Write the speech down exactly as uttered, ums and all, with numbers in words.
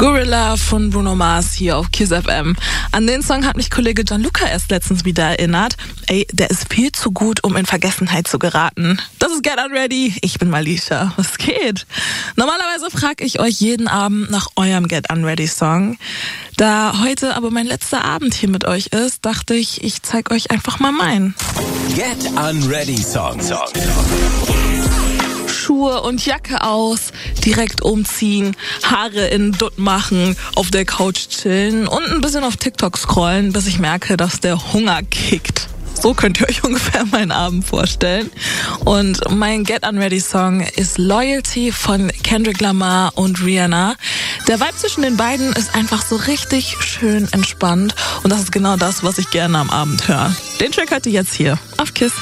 Gorilla von Bruno Mars hier auf Kiss F M. An den Song hat mich Kollege Gianluca erst letztens wieder erinnert. Ey, der ist viel zu gut, um in Vergessenheit zu geraten. Das ist Get Unready. Ich bin Malisha. Was geht? Normalerweise frage ich euch jeden Abend nach eurem Get Unready Song. Da heute aber mein letzter Abend hier mit euch ist, dachte ich, ich zeig euch einfach mal meinen. Get Unready Song. Song. Schuhe und Jacke aus, direkt umziehen, Haare in Dutt machen, auf der Couch chillen und ein bisschen auf TikTok scrollen, bis ich merke, dass der Hunger kickt. So könnt ihr euch ungefähr meinen Abend vorstellen. Und mein Get Unready Song ist Loyalty von Kendrick Lamar und Rihanna. Der Vibe zwischen den beiden ist einfach so richtig schön entspannt und das ist genau das, was ich gerne am Abend höre. Den Track hört ihr jetzt hier auf Kiss.